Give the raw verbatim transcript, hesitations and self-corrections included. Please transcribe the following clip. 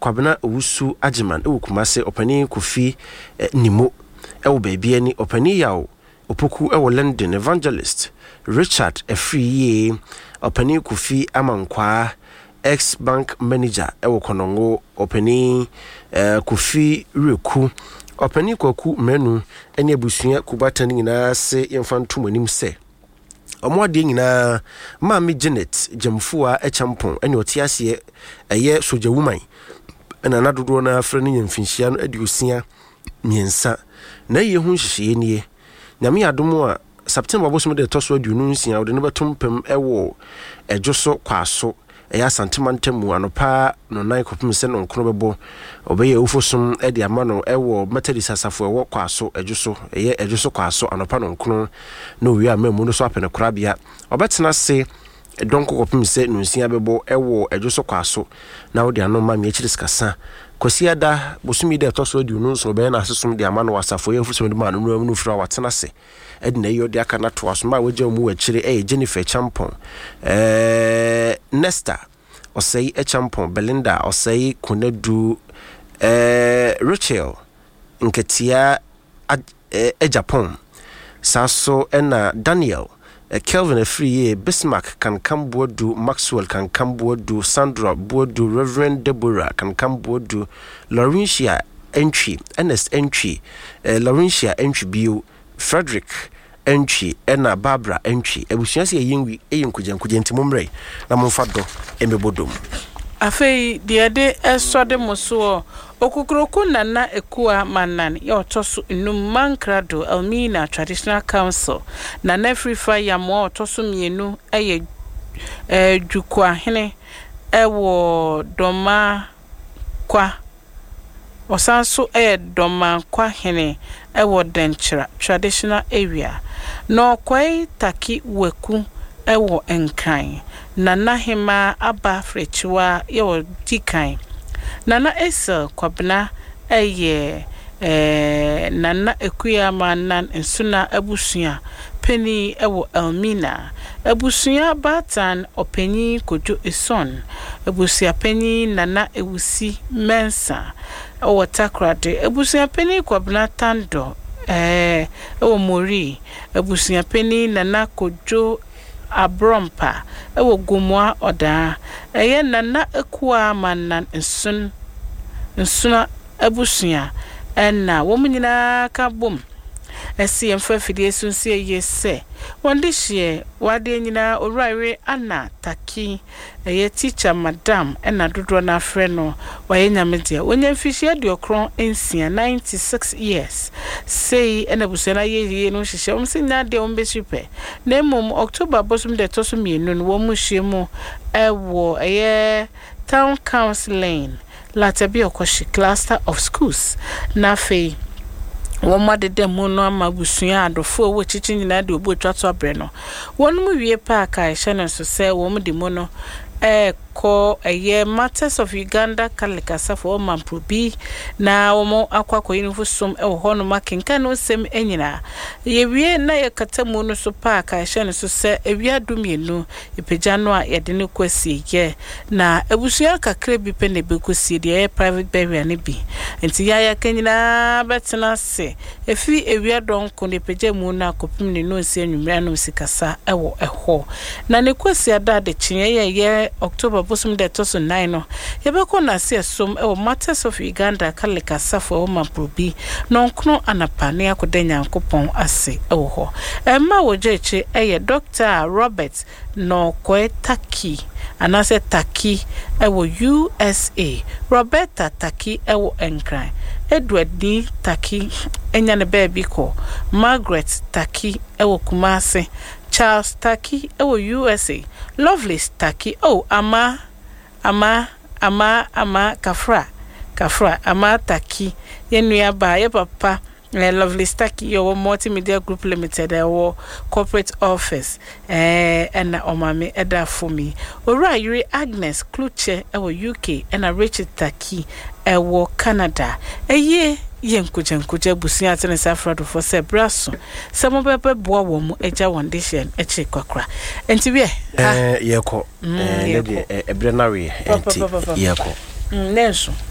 Kwabena Owusu Agyeman ewo Kumase opani Kofi eh, Nimo ewo baabi ani opani Yaw Opoku ewo London Evangelist Richard Efriye opani Kofi Amankwa ex bank manager ewo Konongo opani eh, Kofi Reku opani Kwaku Menu ene abusua Kubata nyina se yemfa ntom anim se Omwade nyina Mami Janet Jamfua Echampon ene otiase eye soja woman ena nadodo na afra ne yemfinhia no adiosia miensa na ye hu hihye nie nyame adomo a September bosom de toso aduonu nsia wo de ne betom pem ewo edwoso kwaso eya santimantamu anopa no nine kopim se no nkono bebo obeye ufosom e de ama no ewo Methodist asafo ewo kwaso edwoso eye edwoso kwaso anopa no nkono no wi amamu no so apene korabia obetena se donko kopim se no nsia bebo ewo edwoso kwaso na wo de anoma me echiris kasa Kosiada bosumi de toso aduonu nso be na asesom de ama no asafo ye ufosom de ma no no no fira watena se edna yo de aka na to asoma wagya mu wachire eh Jennifer Champon eh Nesta osei Echampon Belinda osei Konadu eh Rachel Nketia e Japan saso ena Daniel eh, Kelvin Efriye Bismarck kan kambodu Maxwell kan kambodu Sandra bodu Reverend Deborah kan kambodu Laurentia Entry Ernest Entry eh, Laurentia Entry bio Frederick Entry ena Barbara Entry ebusuase yenwi eyenkujen kujenti momre na momfado emebodom afei de de esode moso okukuroku nana ekua manan ya otoso enum mankrado Elmina Traditional Council na nefrifa ya mo otoso mienu eye eh dwukwa hene ewo doma kwa osanso eye doma kwa hene ewo denchira traditional area no kwai taki weku ewo enkran nana hema aba frechiwa yewo dikan nana esa kwabna eye eh nana ekuya manan ensuna abusua penny ewo Elmina abusua batan openi kojo eson abusua penny nana ewusi mensa o takrade abusua penny kwabna tando eh ewo mori abusua penny nana kojo abrompa ewo gumwa oda eye nana ekua manan ensun ensuna abusua enna wo munyina ka bom esi emfa fidie sunsie yese wondihye wade nyina orwaire ana taki eye teacher madam enna dodo na afre no waye nyamedia wonya fihye de okron ensia ninety-six years sei ena busana ye no hihye om sinya de om besipe na mom October bosum de toso mienu no wo mu hyiemu ewo eye town council lane Latabi Okoshi cluster of schools na fei woma de dem no amabusua adofo wo chichi nyina de obotwa to abre no wonum wie park a hye so se wom de mo no eh ko eye Matters of Uganda kalikasa for mamprobi na womo akwakọ yinfusum e ho no makenka no sem enyina ye wie na ye katamu no so park a hye so se ewia dumienu epagya no a ye de ne kwasi ye na ebusua kakra bi pe ne bekosi de private burial ne bi enti ya ya kenyina betena se efi ewia donko ne pagya mu na kopim ne no se anwumra no sikasa ewo eho na ne kwasi ada de chinye ye ye October bosum de toso nine no yebeko na se som e Matters of Uganda kalika safo o mamprobi no nkono anapane akoda Nyankopon ase e wo ho emma wojeche eye Doctor Robert no Koetaki anase Taki e wo U S A Roberta Taki e wo Enkran Edward D Taki enya ne baby ko Margaret Taki e wo Kumase Charles Taki ewo U S A Lovelace Taki oh ama ama ama ama kafra kafra ama Taki yenua ba ye papa eh, Lovelace Taki yo multimedia group limited ewo corporate office eh and omame eda for me ora yuri Agnes Kluche ewo U K and Richard Taki ewo Canada eye yenkuja nkuja busia atene safrado for se braso samo bebe boa wo mu eja wondation eche kwakra enti wie eh yeko eh ebre na we enti yeko mm nenso